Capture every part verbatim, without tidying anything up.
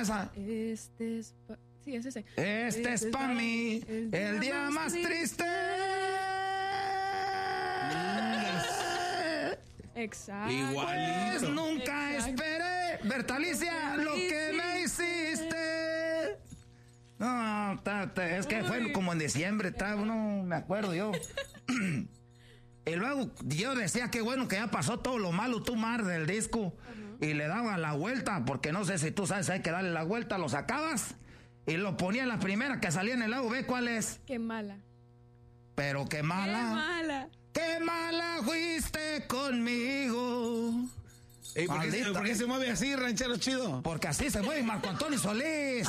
esa? Este es pa... Sí, es ese. Este, este es para mí el día, el día más triste. triste. Exacto. Igualito. Pues nunca Exacto. esperé, Bertalicia, lo que me hiciste. No, ta, ta, es que Uy. fue como en diciembre, ta, no me acuerdo yo. Y luego yo decía que bueno que ya pasó todo lo malo, tú, Mar, del disco. Uh-huh. Y le daba la vuelta, porque no sé si tú sabes, hay que darle la vuelta, lo sacabas y lo ponía en la primera que salía en el lado B. ¿Cuál es? Qué mala. Pero qué mala. Qué mala. Qué mala fuiste conmigo. Ey, ¿por, qué se, ¿Por qué se mueve así, ranchero chido? Porque así se mueve Marco Antonio Solís.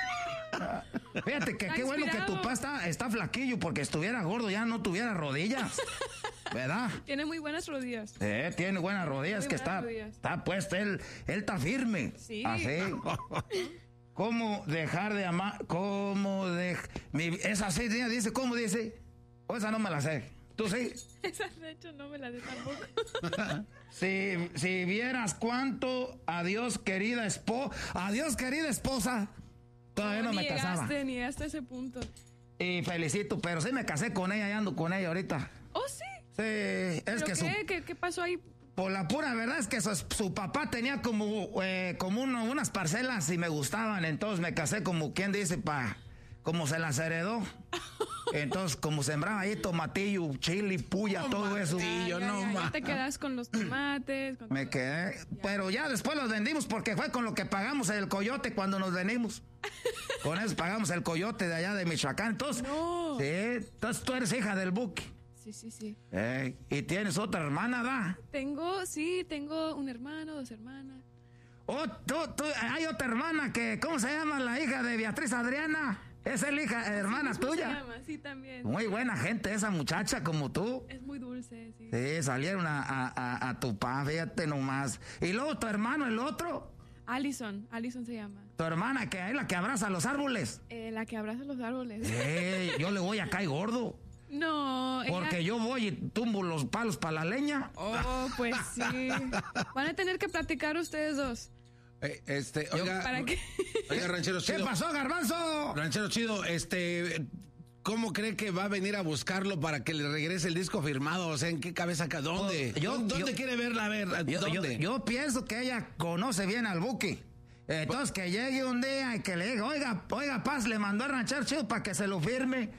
Fíjate que qué bueno que tu papá está, está flaquillo, porque estuviera gordo ya no tuviera rodillas, ¿verdad? Tiene muy buenas rodillas. Eh, tiene buenas rodillas, muy que buenas está, rodillas. Está puesto, él, él está firme. Sí. Así. ¿Cómo dejar de amar? ¿Cómo de mi, esa así dice, ¿cómo dice? O esa no me la sé. ¿Tú sí? Esa de hecho no me la sé tampoco. si, si vieras cuánto adiós querida esposa, adiós querida esposa. Todavía no, no me llegaste, casaba. Ni llegaste a ese punto. Y felicito, pero sí me casé con ella y ando con ella ahorita. ¿Oh, sí? Sí, es ¿Pero que qué? su... ¿Qué, ¿Qué pasó ahí? Por la pura verdad es que su, su papá tenía como, eh, como uno, unas parcelas y me gustaban, entonces me casé como quien dice, pa, como se las heredó. Entonces, como sembraba ahí tomatillo, chile, puya, no, todo eso. Ya, ya, no ya, ya te quedas con los tomates. Con me quedé, ya. Pero ya después los vendimos porque fue con lo que pagamos el coyote cuando nos venimos. Con eso pagamos el coyote de allá de Michoacán. Entonces, no. sí, entonces tú eres hija del Buki. Sí, sí, sí. Eh, y tienes otra hermana, ¿da? Tengo, sí, tengo un hermano, dos hermanas. Oh, tú, tú, hay otra hermana que, ¿cómo se llama la hija de Beatriz Adriana? Es la hija, hermana sí, tuya. Se llama, sí, también. Muy buena gente esa muchacha como tú. Es muy dulce, sí. Sí, salieron a, a, a, a tu pa, fíjate nomás. Y luego tu hermano, el otro. Allison, Allison se llama. Tu hermana, que es la que abraza los árboles. Eh, la que abraza los árboles. Eh, yo le voy a caer gordo. No. Porque ella... yo voy y tumbo los palos para la leña. Oh, pues sí. Van a tener que platicar ustedes dos. Eh, este, oiga, ¿Para qué? Oiga, ranchero chido. ¿Qué pasó, Garbanzo? Ranchero chido, este, ¿cómo cree que va a venir a buscarlo para que le regrese el disco firmado? O sea, ¿en qué cabeza acá? ¿Dónde? Yo, ¿Dónde yo, quiere verla? A ver, yo, ¿dónde? Yo, yo pienso que ella conoce bien al Buki. Entonces, que llegue un día y que le diga, oiga, oiga, Paz, le mandó a ranchero chido para que se lo firme.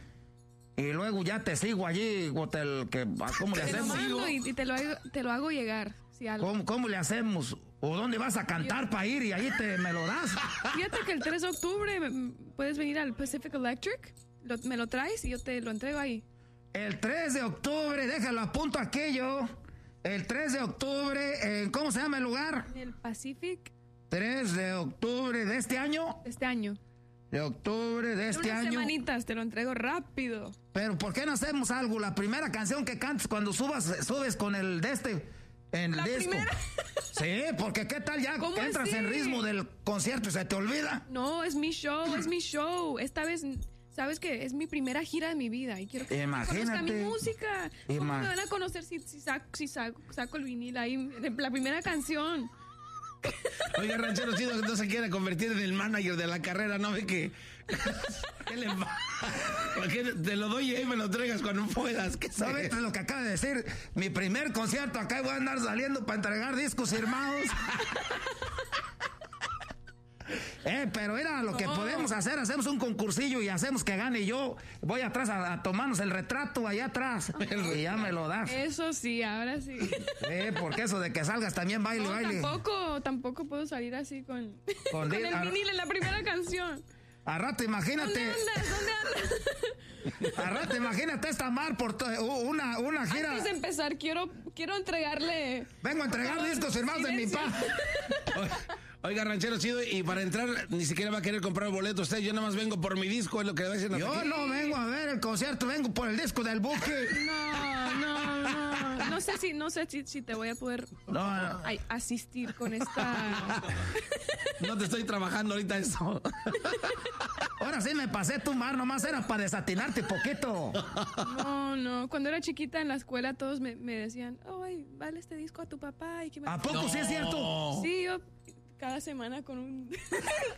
Y luego ya te sigo allí, hotel, que, ¿cómo le te hacemos? Lo mando y, y te, lo hago, te lo hago llegar. Si algo. ¿Cómo, ¿Cómo le hacemos? ¿O dónde vas a cantar para ir y ahí te me lo das? Fíjate que el tres de octubre puedes venir al Pacific Electric, lo, me lo traes y yo te lo entrego ahí. El tres de octubre, déjalo, apunto aquí yo. El tres de octubre, eh, ¿cómo se llama el lugar? El Pacific. tres de octubre de este año. De este año. De octubre de este unas año. semanitas, te lo entrego rápido. Pero ¿por qué no hacemos algo? La primera canción que cantes cuando subas, subes con el de este en ¿La el disco. primera? Sí, porque ¿qué tal ya ¿Cómo que entras así? en ritmo del concierto y se te olvida? No, es mi show, es mi show. Esta vez, sabes que es mi primera gira de mi vida y quiero que conozcan mi música. ¿Cómo Ima- me van a conocer si, si, saco, si saco, saco el vinil ahí, la primera canción? Oiga, ranchero chido, que no se quiere convertir en el manager de la carrera, ¿no ve que? ¿Qué le va? Porque te lo doy y ahí me lo traigas cuando puedas. ¿Qué ¿Sabes lo que acaba de decir? Mi primer concierto, acá voy a andar saliendo para entregar discos firmados. Eh, pero era lo que oh. podemos hacer, hacemos un concursillo y hacemos que gane yo. Voy atrás a, a tomarnos el retrato allá atrás y ya me lo das. Eso sí, ahora sí. Eh, porque eso de que salgas también baile, no, baile. Tampoco, tampoco puedo salir así con, con, con el a, vinil en la primera canción. A rato, imagínate. ¿Dónde andas? ¿Dónde andas? A rato, imagínate esta Mar por to, una, una gira. Antes de empezar, quiero, quiero entregarle. Vengo a entregar discos firmados de mi pa. Oiga, ranchero chido, y para entrar ni siquiera va a querer comprar boleto usted. Yo nada más vengo por mi disco, es lo que le va a decir. Yo no vengo a ver el concierto, vengo por el disco del Buki. No, no, no. No sé si, no sé si, si te voy a poder no, no. A, asistir con esta. No te estoy trabajando ahorita eso. Ahora sí me pasé tu Mar, nomás era para desatinarte poquito. No, no. Cuando era chiquita en la escuela todos me, me decían, ay, vale este disco a tu papá. Y que me... ¿A poco no. sí es cierto? Sí, yo cada semana con un